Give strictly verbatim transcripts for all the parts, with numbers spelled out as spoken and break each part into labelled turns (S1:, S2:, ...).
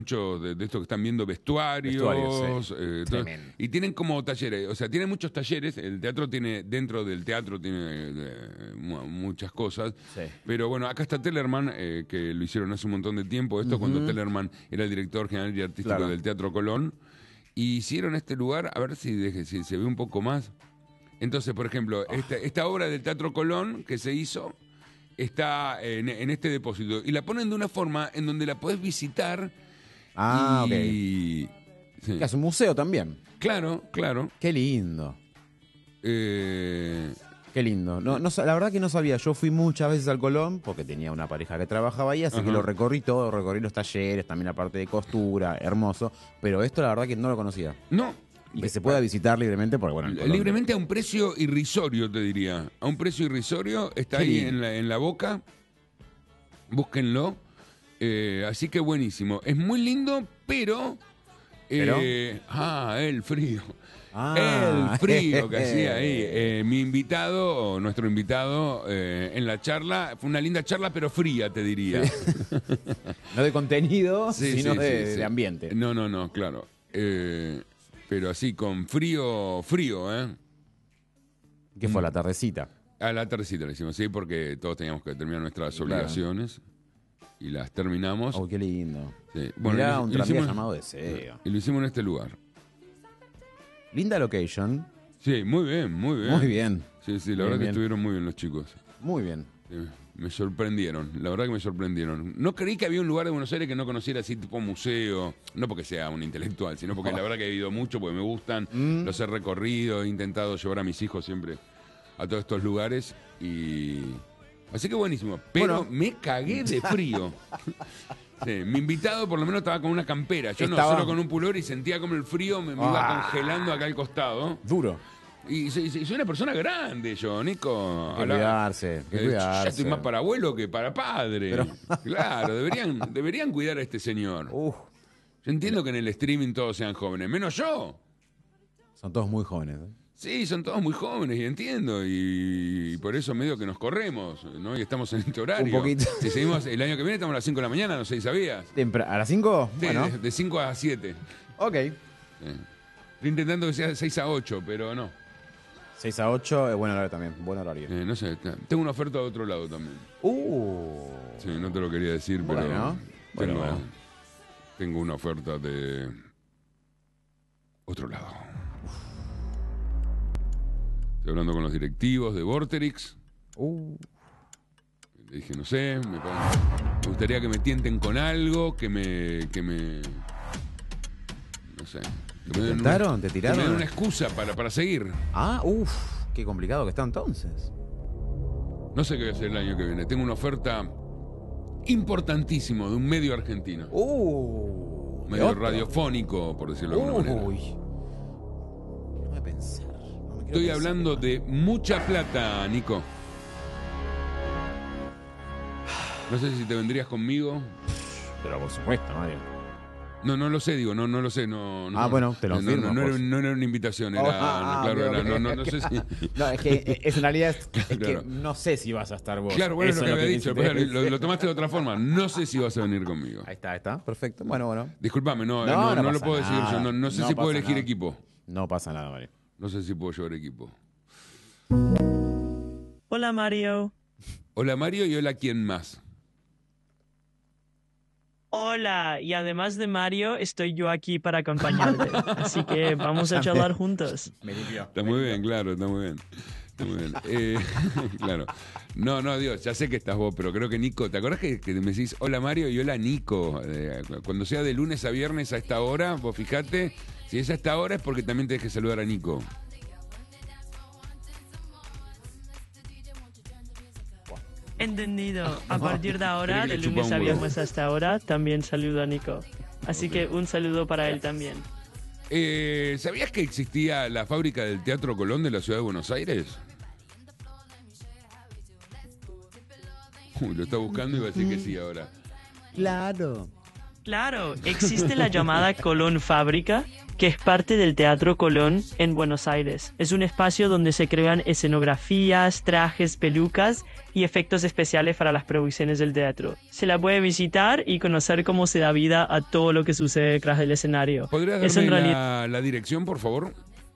S1: mucho de, de esto que están viendo, vestuarios,
S2: Vestuarios, sí.
S1: eh, todo,
S2: Tremendo.
S1: y tienen como talleres, o sea, tienen muchos talleres, el teatro tiene, dentro del teatro tiene eh, mu- muchas cosas,
S2: Sí.
S1: pero bueno, acá está Tellerman, eh, que lo hicieron hace un montón de tiempo, esto cuando Tellerman era el director general y artístico
S2: Claro.
S1: del Teatro Colón, y hicieron este lugar, a ver si, deje, si se ve un poco más. Entonces, por ejemplo, esta, esta obra del Teatro Colón que se hizo está en, en este depósito, y la ponen de una forma en donde la podés visitar.
S2: Ah, ok.
S1: y, sí.
S2: Que es un museo también.
S1: Claro, claro.
S2: Qué lindo.
S1: Eh,
S2: Qué lindo. No, no, sa- la verdad que no sabía. Yo fui muchas veces al Colón porque tenía una pareja que trabajaba ahí, así
S1: Ajá.
S2: que lo recorrí todo, recorrí los talleres, también la parte de costura, hermoso. Pero esto la verdad que no lo conocía.
S1: no.
S2: Y que se pueda visitar libremente porque, bueno, el Colón-
S1: Libremente a un precio irrisorio, te diría. A un precio irrisorio. Está
S2: Qué
S1: ahí
S2: lindo.
S1: en la, en la boca. Búsquenlo. Eh, así que buenísimo. Es muy lindo, pero... eh, ah, el frío.
S2: Ah.
S1: El frío que hacía ahí. Eh, mi invitado, o nuestro invitado, eh, en la charla, fue una linda charla, pero fría, te diría.
S2: No de contenido,
S1: Sí,
S2: sino
S1: sí,
S2: de,
S1: sí, sí.
S2: de ambiente.
S1: No, no, no, claro. Eh, pero así, con frío, frío, ¿eh?
S2: Que fue la tardecita.
S1: A la tardecita le hicimos, sí, porque todos teníamos que terminar nuestras
S2: Claro.
S1: obligaciones. Y las terminamos.
S2: Oh, qué lindo.
S1: Sí.
S2: Mirá,
S1: y lo-
S2: un
S1: y lo
S2: tranvía
S1: hicimos-
S2: llamado Deseo.
S1: Y lo hicimos en este lugar.
S2: Linda location.
S1: Sí, muy bien, muy bien.
S2: Muy bien.
S1: Sí, sí, la
S2: Bien,
S1: verdad que
S2: bien.
S1: estuvieron muy bien los chicos.
S2: Muy bien.
S1: Sí, me sorprendieron, la verdad que me sorprendieron. No creí que había un lugar de Buenos Aires que no conociera así tipo museo, no porque sea un intelectual, sino porque la verdad que he ido mucho, porque me gustan,
S2: Mm.
S1: los he recorrido, he intentado llevar a mis hijos siempre a todos estos lugares y... Así que buenísimo, pero
S2: Bueno.
S1: me cagué de frío. Sí, mi invitado por lo menos estaba con una campera, yo
S2: Estaba-
S1: no, solo con un pullover y sentía como el frío me, me iba
S2: Ah.
S1: congelando acá al costado.
S2: Duro.
S1: Y soy, soy- soy una persona grande yo, Nico.
S2: Hay que
S1: A la-
S2: cuidarse. Hay que
S1: eh,
S2: cuidarse.
S1: Ya estoy más para abuelo que para padre.
S2: Pero-
S1: Claro, deberían, deberían cuidar a este señor.
S2: Uf,
S1: Yo entiendo que en el streaming todos sean jóvenes, menos yo.
S2: son todos muy jóvenes. ¿eh?
S1: Sí, son todos muy jóvenes y entiendo. Y, por eso medio que nos corremos, ¿no? Y estamos en este horario.
S2: Un poquito.
S1: Si seguimos, el año que viene estamos a las cinco de la mañana, no sé si sabías.
S2: Tempra- ¿A las cinco?
S1: Sí,
S2: Bueno,
S1: de cinco a siete.
S2: ok.
S1: Sí. Estoy intentando que sea de seis a ocho, pero no.
S2: seis a ocho es buen horario también. Buen horario.
S1: Eh, no sé, tengo una oferta de otro lado también.
S2: Uh.
S1: Sí, no te lo quería decir, pero
S2: Bueno, bueno,
S1: tengo,
S2: bueno.
S1: tengo una oferta de otro lado. Estoy hablando con los directivos de Vorterix.
S2: Uh.
S1: Le dije, no sé, me, pa- me gustaría que me tienten con algo, que me... Que me no sé. Que
S2: ¿Te
S1: me den
S2: tentaron?
S1: una-
S2: ¿Te
S1: Que
S2: tiraron?
S1: me den una excusa para, para seguir.
S2: Ah, uff. Qué complicado que está entonces.
S1: No sé qué voy a hacer el año que viene. Tengo una oferta importantísima de un medio argentino.
S2: Uh.
S1: Medio
S2: ¿otro?
S1: radiofónico, por decirlo de alguna manera.
S2: Uy. Déjame pensar. No me quiero
S1: Estoy
S2: pensar.
S1: hablando de mucha plata, Nico. No sé si te vendrías conmigo.
S2: Pero por supuesto, Mario.
S1: No, no lo sé, digo, no, no lo sé. No, no,
S2: Ah, bueno, te lo
S1: no,
S2: firmo,
S1: No, no
S2: por
S1: era,
S2: su-
S1: no era una invitación, era.
S2: Ah,
S1: no, claro,
S2: ok,
S1: era,
S2: ok,
S1: no, no, no
S2: ok.
S1: sé si.
S2: No, es que es, en realidad es, es
S1: Claro.
S2: que no sé si vas a estar vos.
S1: Claro, bueno, es
S2: Eso
S1: lo que había
S2: quise
S1: dicho. pero
S2: decir.
S1: lo, lo tomaste de otra forma. No sé si vas a venir conmigo.
S2: Ahí está, ahí está. Perfecto. Bueno, bueno.
S1: Disculpame, no,
S2: No,
S1: no,
S2: no
S1: no lo
S2: pasa
S1: puedo decir
S2: nada.
S1: yo. No, no sé
S2: No
S1: si puedo
S2: pasa
S1: elegir
S2: nada.
S1: equipo.
S2: No pasa nada, Mario.
S1: No sé si puedo llevar equipo.
S3: Hola Mario.
S1: Hola Mario y hola quién más.
S3: Hola, y además de Mario, estoy yo aquí para acompañarte. Así que vamos a charlar juntos.
S2: Me limpió.
S1: Está muy bien, claro, está muy bien. Está muy bien. Eh, claro. No, no, Dios, ya sé que estás vos, pero creo que Nico, ¿te acordás que, que me decís hola Mario y hola Nico? Eh, cuando sea de lunes a viernes a esta hora, vos fijate, si es a esta hora es porque también tenés que saludar a Nico.
S3: Entendido. A partir de ahora,
S1: Creo que
S3: de
S1: le chupa
S3: lunes
S1: un
S3: a
S1: huevo.
S3: viernes hasta ahora, también saludo a Nico. Así
S1: Ok.
S3: que un saludo para él también.
S1: Eh, ¿Sabías que existía la fábrica del Teatro Colón de la ciudad de Buenos Aires? Uy, lo está buscando y va a decir que sí ahora.
S2: Claro.
S3: Claro, existe la llamada Colón Fábrica, que es parte del Teatro Colón en Buenos Aires. Es un espacio donde se crean escenografías, trajes, pelucas y efectos especiales para las producciones del teatro. Se la puede visitar y conocer cómo se da vida a todo lo que sucede detrás del escenario.
S1: ¿Podrías
S3: Es
S1: darme
S3: en realidad...
S1: la, la dirección, por favor?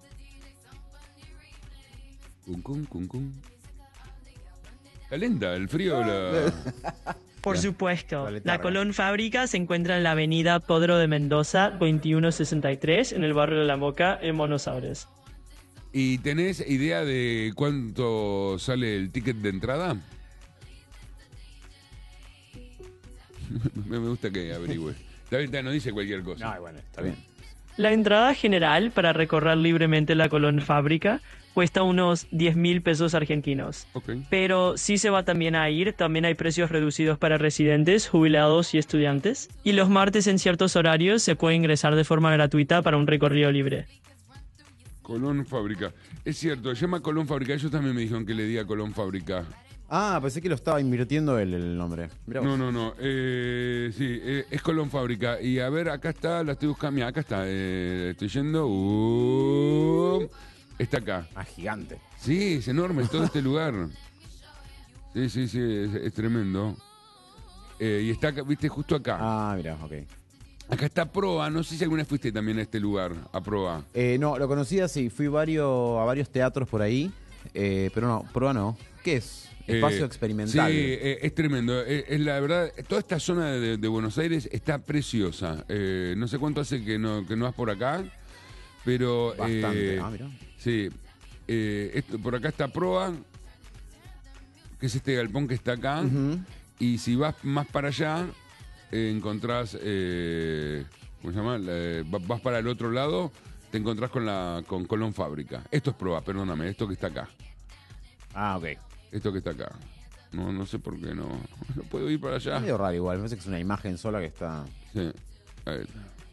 S1: Cun, cun, cun, cun. Está lenta, el frío la...
S3: Por supuesto.
S2: Dale,
S3: La
S2: targa.
S3: Colón Fábrica se encuentra en la avenida Podro de Mendoza, veintiuno sesenta y tres, en el barrio de La Moca, en Buenos Aires.
S1: ¿Y tenés idea de cuánto sale el ticket de entrada? Me gusta que averigüe. Está bien, está, no dice cualquier cosa.
S2: No, bueno, está bien.
S3: La entrada general para recorrer libremente la Colón Fábrica cuesta unos diez mil pesos argentinos.
S1: Ok.
S3: Pero si se va también a ir, también hay precios reducidos para residentes, jubilados y estudiantes. Y los martes en ciertos horarios se puede ingresar de forma gratuita para un recorrido libre.
S1: Colón Fábrica. Es cierto, se llama Colón Fábrica. Ellos también me dijeron que le diga Colón Fábrica.
S2: Ah, pensé que lo estaba invirtiendo el, el nombre. Mirá vos.
S1: No, no, no. Eh, sí, eh, es Colón Fábrica. Y a ver, acá está, la estoy buscando. Mira, acá está. Eh, estoy yendo. Uh, está acá.
S2: Ah, gigante.
S1: Sí, es enorme, es todo este lugar. Sí, sí, sí, es, es tremendo. Eh, y está, acá, viste, justo acá.
S2: Ah, mirá, ok.
S1: Acá está Proa. No sé si alguna vez fuiste también a este lugar, a Proa.
S2: Eh, no, lo conocía, sí. Fui varios, a varios teatros por ahí. Eh, pero no, Proa no. ¿Qué es? Espacio
S1: Eh,
S2: experimental.
S1: Sí, eh, es tremendo. Eh, es la verdad, toda esta zona de, de Buenos Aires está preciosa. Eh, no sé cuánto hace que no, que no vas por acá, pero...
S2: Bastante.
S1: eh,
S2: Ah, mirá.
S1: sí, eh, esto, por acá está Proa, que es este galpón que está acá.
S2: Ujú.
S1: Y si vas más para allá, eh, encontrás... Eh, ¿cómo se llama? Eh, va- vas para el otro lado, te encontrás con, la, con Colón Fábrica. Esto es Proa, perdóname, esto que está acá.
S2: Ah, ok.
S1: Esto que está acá. No, no sé por qué no, no puedo ir para allá.
S2: Es medio raro igual. Me parece que es una imagen sola que está...
S1: Sí. A ver.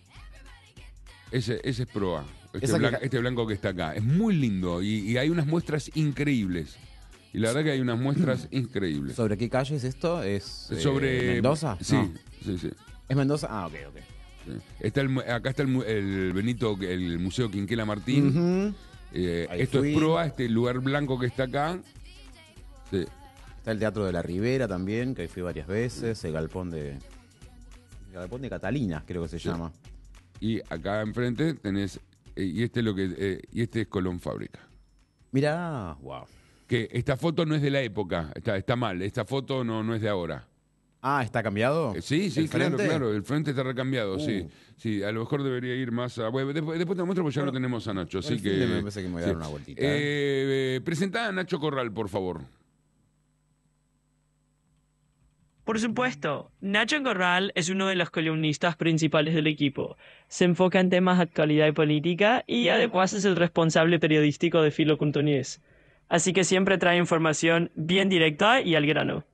S1: Ese, ese es Proa. Este,
S2: Esa que
S1: blan-
S2: ca-
S1: este blanco que está acá. Es muy lindo y, y hay unas muestras increíbles. Y la verdad que hay unas muestras increíbles.
S2: ¿Sobre qué calle es esto? ¿Es eh,
S1: Sobre...
S2: Mendoza?
S1: Sí,
S2: No.
S1: sí, sí.
S2: ¿Es Mendoza? Ah, ok, ok.
S1: sí. Está el mu- acá está el, mu- el Benito, el Museo Quinquela Martín.
S2: Ujú.
S1: Eh,
S2: Ahí
S1: esto
S2: fui.
S1: es Proa, este lugar blanco que está acá. Sí.
S2: Está el Teatro de la Ribera también, que ahí fui varias veces. El Galpón de... El Galpón de Catalina, creo que se
S1: Sí.
S2: llama.
S1: Y acá enfrente tenés... eh, y este es lo que eh, y este es Colón Fábrica.
S2: Mirá, wow.
S1: Que esta foto no es de la época, está, está mal, esta foto no, no es de ahora.
S2: Ah, ¿está cambiado?
S1: Eh, Sí, sí,
S2: ¿El
S1: claro,
S2: frente?
S1: claro, el frente está recambiado,
S2: Uh.
S1: sí. Sí, a lo mejor debería ir más a... Bueno, después, después te muestro porque ya lo tenemos a Nacho, así
S2: el
S1: que...
S2: fin de me parece que me voy a dar una vueltita,
S1: Eh, eh, presentá a Nacho Corral, por favor.
S3: Por supuesto, Nacho Corral es uno de los columnistas principales del equipo. Se enfoca en temas de actualidad y política y además es el responsable periodístico de Filo punto news. Así que siempre trae información bien directa y al grano.